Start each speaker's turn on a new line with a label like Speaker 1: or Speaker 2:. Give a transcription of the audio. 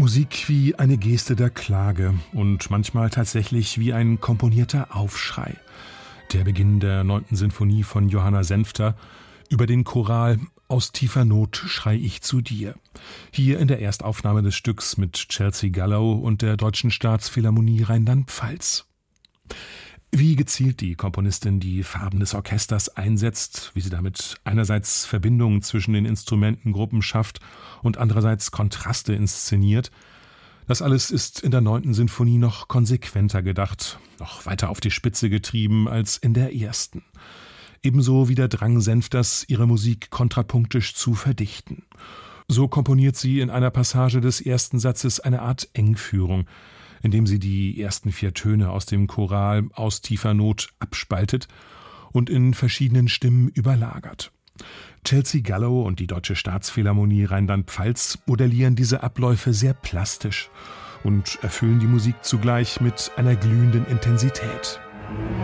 Speaker 1: Musik wie eine Geste der Klage und manchmal tatsächlich wie ein komponierter Aufschrei. Der Beginn der 9. Sinfonie von Johanna Senfter über den Choral »Aus tiefer Not schrei ich zu dir«. Hier in der Erstaufnahme des Stücks mit Chelsea Gallo und der Deutschen Staatsphilharmonie Rheinland-Pfalz. Wie gezielt die Komponistin die Farben des Orchesters einsetzt, wie sie damit einerseits Verbindungen zwischen den Instrumentengruppen schafft und andererseits Kontraste inszeniert, das alles ist in der 9. Sinfonie noch konsequenter gedacht, noch weiter auf die Spitze getrieben als in der ersten. Ebenso wie der Drang Senfters, ihre Musik kontrapunktisch zu verdichten. So komponiert sie in einer Passage des ersten Satzes eine Art Engführung, indem sie die ersten 4 Töne aus dem Choral »Aus tiefer Not« abspaltet und in verschiedenen Stimmen überlagert. Chelsea Gallo und die Deutsche Staatsphilharmonie Rheinland-Pfalz modellieren diese Abläufe sehr plastisch und erfüllen die Musik zugleich mit einer glühenden Intensität.